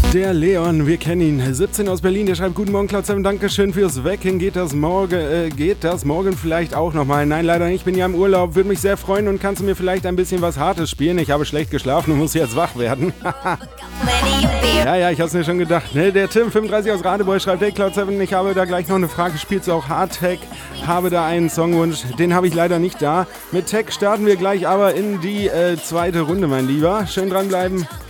Der Leon, wir kennen ihn, 17 aus Berlin, der schreibt: Guten Morgen, Cloud 7, Dankeschön fürs Wecken. Geht das morgen vielleicht auch nochmal? Nein, leider nicht, ich bin ja im Urlaub, würde mich sehr freuen und kannst du mir vielleicht ein bisschen was Hartes spielen? Ich habe schlecht geschlafen und muss jetzt wach werden. Ja, ich hab's mir schon gedacht. Ne? Der Tim, 35 aus Radebeul, schreibt: Hey Cloud 7, ich habe da gleich noch eine Frage, spielst du auch Hardtech? Habe da einen Songwunsch, den habe ich leider nicht da. Mit Tech starten wir gleich aber in die zweite Runde, mein Lieber. Schön dranbleiben.